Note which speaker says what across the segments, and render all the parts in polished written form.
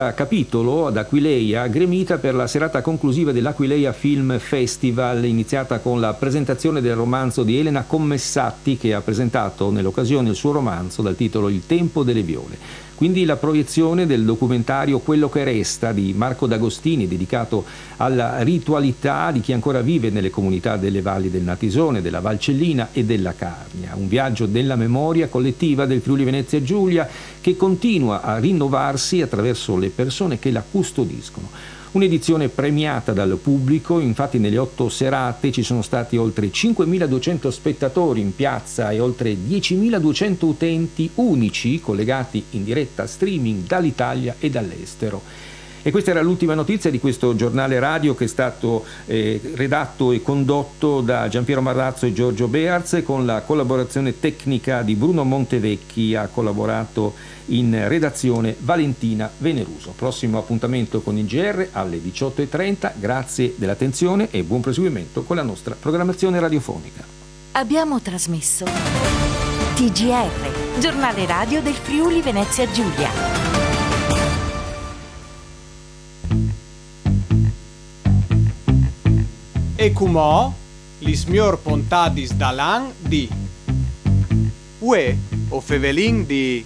Speaker 1: Capitolo ad Aquileia, gremita per la serata conclusiva dell'Aquileia Film Festival, iniziata con la presentazione del romanzo di Elena Commessatti, che ha presentato nell'occasione il suo romanzo dal titolo Il tempo delle viole. Quindi la proiezione del documentario Quello che resta di Marco D'Agostini, dedicato alla ritualità di chi ancora vive nelle comunità delle valli del Natisone, della Valcellina e della Carnia. Un viaggio della memoria collettiva del Friuli Venezia Giulia che continua a rinnovarsi attraverso le persone che la custodiscono. Un'edizione premiata dal pubblico, infatti nelle 8 serate ci sono stati oltre 5.200 spettatori in piazza e oltre 10.200 utenti unici collegati in diretta streaming dall'Italia e dall'estero. E questa era l'ultima notizia di questo giornale radio che è stato redatto e condotto da Giampiero Marrazzo e Giorgio Bearz con la collaborazione tecnica di Bruno Montevecchi. Ha collaborato in redazione Valentina Veneruso. Prossimo appuntamento con il GR alle 18.30. Grazie dell'attenzione e buon proseguimento con la nostra programmazione radiofonica.
Speaker 2: Abbiamo trasmesso TGR, giornale radio del Friuli Venezia Giulia.
Speaker 3: E cumò lis mior pontadis dalan di Ue o Fevelin di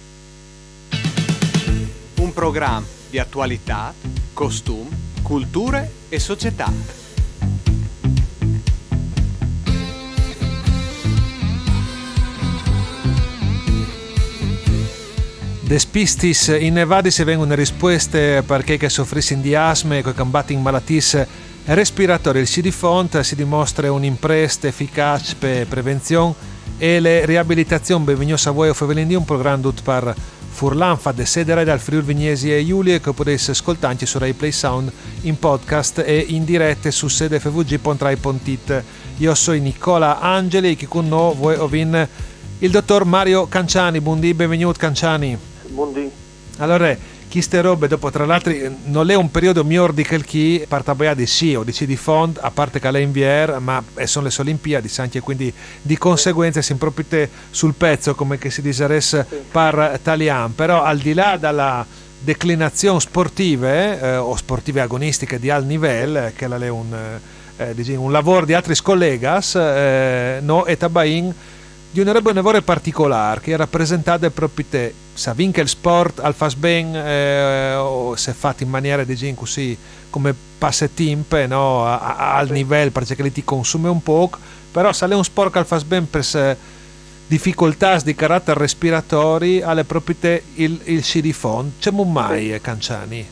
Speaker 3: un programma di attualità, costum, culture e società.
Speaker 4: Despistis in Nevadis vengono risposte perché che soffrissin di asma e che combatti in malattie respiratorie. Il CDFont si dimostra un'impresta efficace per prevenzione e le riabilitazione benvenuti a voi o Fevelin, un programma per Furlanfa de Sedere dal Friuli Venezia Giulia che potete ascoltare su Rai Play Sound in podcast e in diretta su sedefvg.rai.it. Io sono Nicola Angeli che con noi voi ovin il dottor Mario Canciani. Buondì, benvenuto Canciani.
Speaker 5: Buondì.
Speaker 4: Allora, queste robe dopo tra l'altro non è un periodo migliore di quel che partabia di sì o di C di fond, a parte che è invier, ma sono le Olimpiadi anche, quindi di conseguenza si impropite sul pezzo come che si diseresse par italiano. Però al di là dalla declinazione sportive o sportive agonistiche di alto livello, che è un lavoro di altri collegas, no e tabain di un lavoro particolare che è rappresentato proprio te. Se vince il sport al fas ben o se fatto in maniera così come passatempo, no? Al livello perché ti consuma un po', però se è un sport che al fas ben per difficoltà di carattere respiratori alle proprio te il CDFON. C'è mai Canciani?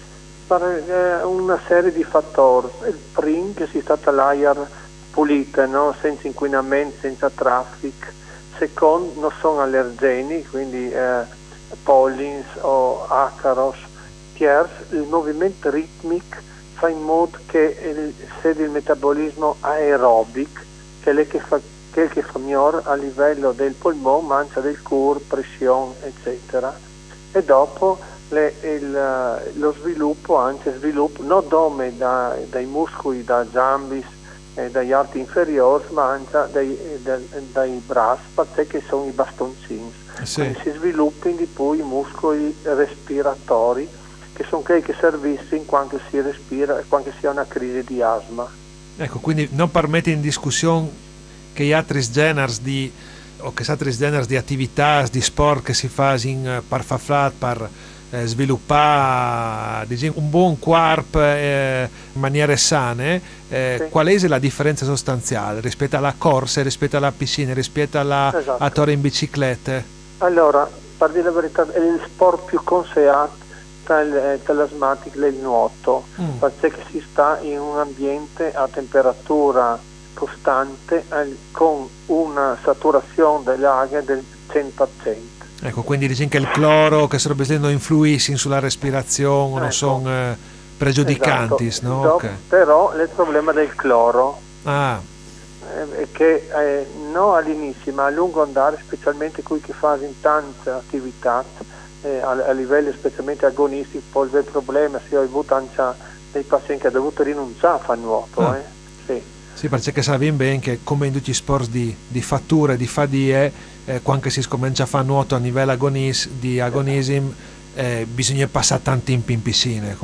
Speaker 5: Una serie di fattori. Il primo che si sta l'aria pulita, no? Senza inquinamento, senza traffico. Secondo, non sono allergeni, quindi pollins o acaros. Terzo, il movimento ritmico fa in modo che il metabolismo aerobico, che è che fa migliore a livello del polmone, mancia del cuore, pressione, eccetera. E dopo lo sviluppo, non dome dai muscoli, da giambis, dagli arti inferiori, ma anche dai bracci, perché sono i bastoncini.
Speaker 4: Sì.
Speaker 5: Quindi si sviluppano di più i muscoli respiratori, che sono quelli che serviscono quando si respira e quando si ha una crisi di asma.
Speaker 4: Ecco, quindi non permette in discussione che gli altri generi di attività, di sport che si fa in parfaflat, per sviluppare un buon corpo in maniere sane,
Speaker 5: Sì.
Speaker 4: Qual è la differenza sostanziale rispetto alla corsa, rispetto alla piscina, rispetto
Speaker 5: Esatto.
Speaker 4: a torre in bicicletta?
Speaker 5: Allora, per dire la verità, è il sport più consigliato tra l'asmatico e il nuoto, perché si sta in un ambiente a temperatura costante con una saturazione dell'aria del 100%.
Speaker 4: Ecco, quindi dici che il cloro che sarebbe non influisce sulla respirazione, non sono pregiudicanti,
Speaker 5: Esatto.
Speaker 4: no?
Speaker 5: Dopo,
Speaker 4: Okay.
Speaker 5: però il problema del cloro
Speaker 4: Ah,
Speaker 5: è che non all'inizio, ma a lungo andare, specialmente qui che fanno in tante attività a livello specialmente agonistico, poi il problema si è avuto anche dei pazienti che hanno dovuto rinunciare a fare nuoto.
Speaker 4: Sì, perché sappiamo bene che come in tutti gli sport di fatture, di fadie, quando si comincia a fare nuoto a livello di agonismo, bisogna passare tanto tempo in piscina.